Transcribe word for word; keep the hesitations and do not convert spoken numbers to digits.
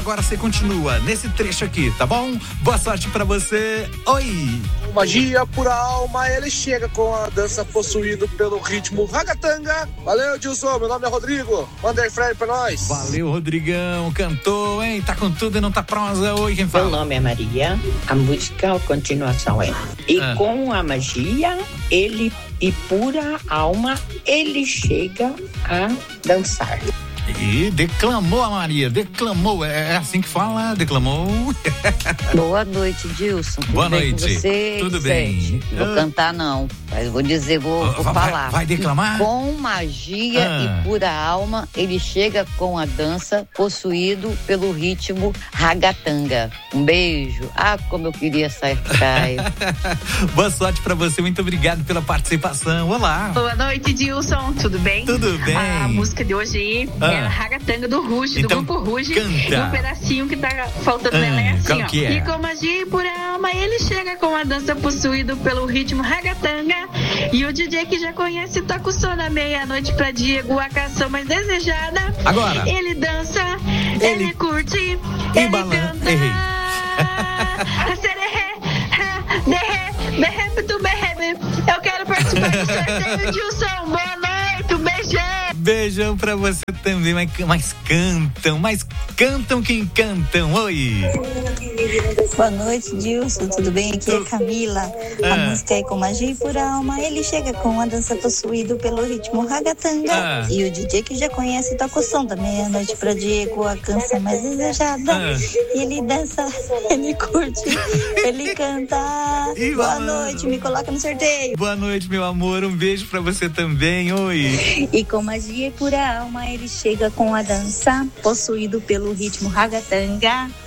agora você continua nesse trecho aqui, tá bom? Boa sorte pra você. Oi! Magia pura alma, ele chega com a dança possuído pelo ritmo ragatanga. Valeu, Dilson, meu nome é Rodrigo. Manda aí, Fred, pra nós. Valeu, Rodrigão, cantou, hein? Tá com tudo e não tá prosa. Oi, quem fala? Meu nome é Maria, a música, a continuação é E ah. com a magia, ele e pura alma, ele chega a dançar. E declamou a Maria, declamou, é assim que fala, declamou. Boa noite, Dilson. Tudo Boa bem noite. Com você? Tudo bem. Vou uh, cantar não, mas vou dizer, vou, vou vai, falar. Vai declamar? E com magia uh. e pura alma, ele chega com a dança possuído pelo ritmo ragatanga. Um beijo. Ah, como eu queria sair praia. Boa sorte pra você, muito obrigado pela participação. Olá. Boa noite, Dilson. Tudo bem? Tudo bem. A música de hoje aí uh. é a ragatanga do Ruge, então, do grupo Ruge. Canta. Um pedacinho que tá faltando uh, nela é assim, ó. Que é? E com magia e pura alma, ele chega com a dança possuído pelo ritmo ragatanga. E o D J que já conhece toca o som da meia-noite pra Diego, a canção mais desejada. Agora. Ele dança, ele, ele curte, e ele balan... canta. Errei. Eu quero participar do sorteio, Dilson. Boa noite, um beijão. Beijão pra você também, mas, mas cantam, mas cantam quem cantam. Oi! Boa noite, Dilson, tudo bem? Aqui é Camila. Ah. A música é com magia e pura alma. Ele chega com a dança possuído pelo ritmo ragatanga. Ah. E o D J que já conhece toca o som da meia-noite pra Diego, a canção mais desejada. Ah. E ele dança, ele curte, ele canta. E Boa mano. noite, me coloca no sorteio. Boa noite, meu amor, um beijo pra você também. Oi! E com magia e pura alma, ele chega com a dança possuído pelo ritmo ragatanga.